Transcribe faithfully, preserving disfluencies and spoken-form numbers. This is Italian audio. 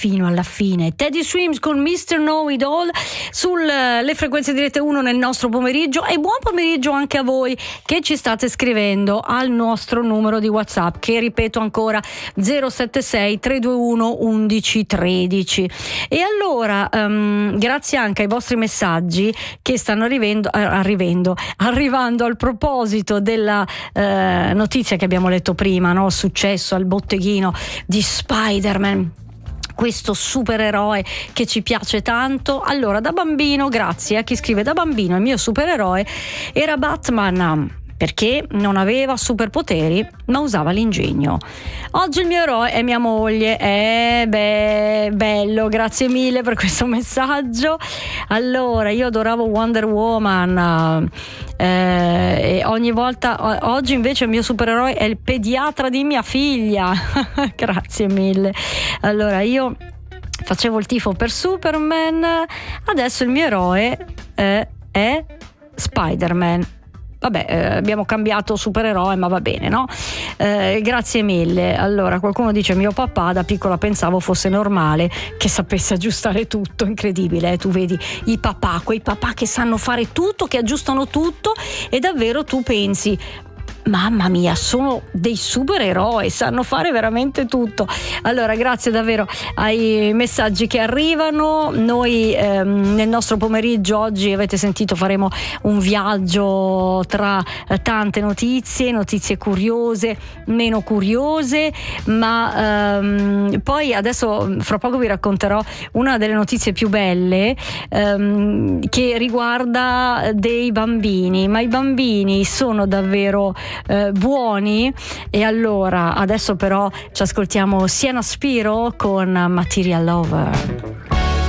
fino alla fine. Teddy Swims con mister Know It All sulle frequenze dirette uno nel nostro pomeriggio, e buon pomeriggio anche a voi che ci state scrivendo al nostro numero di WhatsApp, che ripeto ancora zero sette sei tre due uno undici tredici. E allora um, grazie anche ai vostri messaggi che stanno arrivando, arrivando, arrivando al proposito della eh, notizia che abbiamo letto prima, no? Successo al botteghino di Spider-Man, questo supereroe che ci piace tanto. Allora, da bambino, grazie a chi scrive, da bambino il mio supereroe era Batman, perché non aveva superpoteri ma usava l'ingegno. Oggi il mio eroe è mia moglie. Eh beh, bello, grazie mille per questo messaggio. Allora, io adoravo Wonder Woman, eh, e ogni volta, oggi invece il mio supereroe è il pediatra di mia figlia. Grazie mille. Allora, io facevo il tifo per Superman, adesso il mio eroe è, è Spider-Man. Vabbè, eh, abbiamo cambiato supereroe, ma va bene, no? Eh, grazie mille. Allora, qualcuno dice: mio papà da piccola pensavo fosse normale che sapesse aggiustare tutto. Incredibile, eh? Tu vedi i papà, quei papà che sanno fare tutto, che aggiustano tutto, e davvero tu pensi: mamma mia, sono dei supereroi, sanno fare veramente tutto. Allora, grazie davvero ai messaggi che arrivano. Noi ehm, nel nostro pomeriggio oggi, avete sentito, faremo un viaggio tra eh, tante notizie, notizie curiose, meno curiose, ma ehm, poi adesso fra poco vi racconterò una delle notizie più belle ehm, che riguarda dei bambini, ma i bambini sono davvero Eh, buoni. E allora adesso però ci ascoltiamo Sienna Spiro con Material Lover.